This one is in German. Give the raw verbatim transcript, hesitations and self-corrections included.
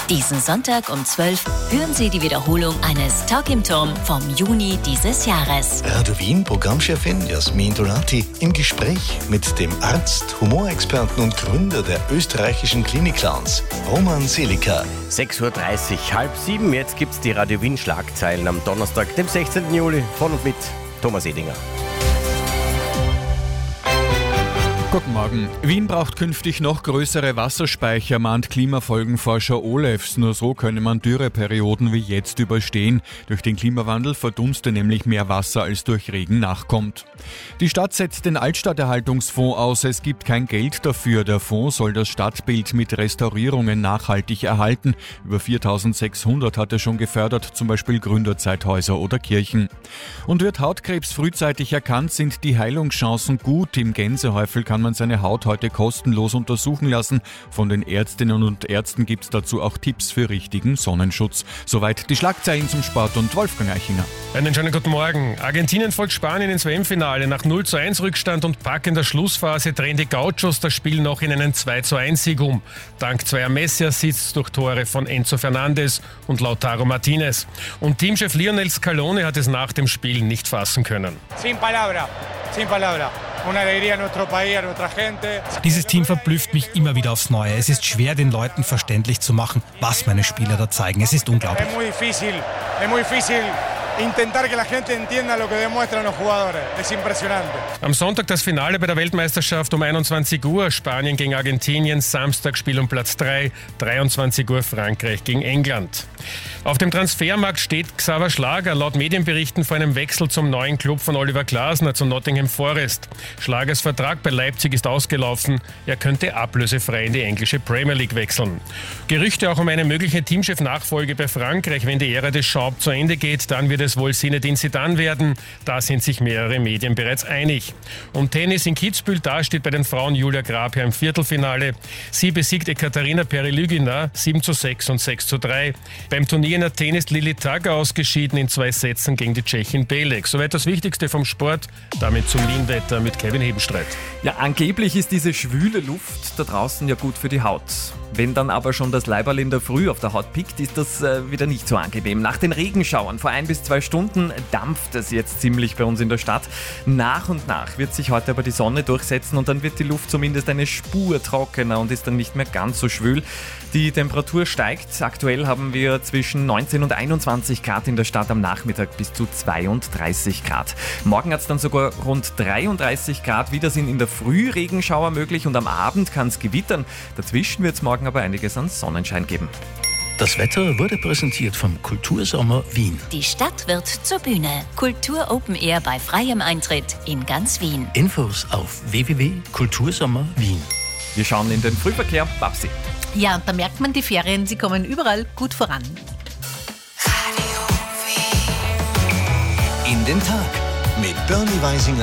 Diesen Sonntag um zwölf hören Sie die Wiederholung eines Talk im Turm vom Juni dieses Jahres. Radio Wien Programmchefin Jasmin Donati im Gespräch mit dem Arzt, Humorexperten und Gründer der österreichischen Klinik-Clowns, Roman Selika. sechs Uhr dreißig, halb sieben, jetzt gibt's die Radio Wien Schlagzeilen am Donnerstag, dem sechzehnten Juli, von und mit Thomas Edinger. Guten Morgen. Wien braucht künftig noch größere Wasserspeicher, mahnt Klimafolgenforscher Olefs. Nur so könne man Dürreperioden wie jetzt überstehen. Durch den Klimawandel verdunste nämlich mehr Wasser, als durch Regen nachkommt. Die Stadt setzt den Altstadterhaltungsfonds aus. Es gibt kein Geld dafür. Der Fonds soll das Stadtbild mit Restaurierungen nachhaltig erhalten. Über viertausendsechshundert hat er schon gefördert, zum Beispiel Gründerzeithäuser oder Kirchen. Und wird Hautkrebs frühzeitig erkannt, sind die Heilungschancen gut. Im Gänsehäufel kann man seine Haut heute kostenlos untersuchen lassen. Von den Ärztinnen und Ärzten gibt es dazu auch Tipps für richtigen Sonnenschutz. Soweit die Schlagzeilen zum Sport und Wolfgang Eichinger. Einen schönen guten Morgen. Argentinien folgt Spanien ins W M-Finale. Nach null zu eins Rückstand und packender Schlussphase drehen die Gauchos das Spiel noch in einen zwei zu eins Sieg um. Dank zweier Messi-Assists durch Tore von Enzo Fernandez und Lautaro Martinez. Und Teamchef Lionel Scaloni hat es nach dem Spiel nicht fassen können. Sin palabra, sin palabra. Dieses Team verblüfft mich immer wieder aufs Neue. Es ist schwer, den Leuten verständlich zu machen, was meine Spieler da zeigen. Es ist unglaublich. Es muy difícil, es muy difícil. Intentar que la gente entienda lo que demuestran los jugadores. Es impresionante. Am Sonntag das Finale bei der Weltmeisterschaft um einundzwanzig Uhr. Spanien gegen Argentinien. Samstag Spiel um Platz drei. dreiundzwanzig Uhr Frankreich gegen England. Auf dem Transfermarkt steht Xaver Schlager laut Medienberichten vor einem Wechsel zum neuen Club von Oliver Glasner zu Nottingham Forest. Schlagers Vertrag bei Leipzig ist ausgelaufen. Er könnte ablösefrei in die englische Premier League wechseln. Gerüchte auch um eine mögliche Teamchef-Nachfolge bei Frankreich. Wenn die Ära des Schaub zu Ende geht, dann wird es wohl Zinedine Zidane werden. Da sind sich mehrere Medien bereits einig. Und Tennis in Kitzbühel, da steht bei den Frauen Julia Grabherr im Viertelfinale. Sie besiegt Ekaterina Perelygina sieben zu sechs und sechs zu drei. Beim Turnier in Athen ist Lili Tagger ausgeschieden in zwei Sätzen gegen die Tschechin Belek. Soweit das Wichtigste vom Sport. Damit zum Wienwetter mit Kevin Hebenstreit. Ja, angeblich ist diese schwüle Luft da draußen ja gut für die Haut. Wenn dann aber schon das Leiberl in der Früh auf der Haut pickt, ist das äh, wieder nicht so angenehm. Nach den Regenschauern vor ein bis zwei Stunden dampft es jetzt ziemlich bei uns in der Stadt. Nach und nach wird sich heute aber die Sonne durchsetzen und dann wird die Luft zumindest eine Spur trockener und ist dann nicht mehr ganz so schwül. Die Temperatur steigt. Aktuell haben wir zwischen neunzehn und einundzwanzig Grad in der Stadt, am Nachmittag bis zu zweiunddreißig Grad. Morgen hat es dann sogar rund dreiunddreißig Grad. Wieder sind in der Früh Regenschauer möglich und am Abend kann es gewittern. Dazwischen wird es morgen aber einiges an Sonnenschein geben. Das Wetter wurde präsentiert vom Kultursommer Wien. Die Stadt wird zur Bühne. Kultur Open Air bei freiem Eintritt in ganz Wien. Infos auf w w w punkt kultursommer wien. Wir schauen in den Frühverkehr. Babsi. Ja, und da merkt man, die Ferien, sie kommen überall gut voran. In den Tag mit Bernie Weisinger.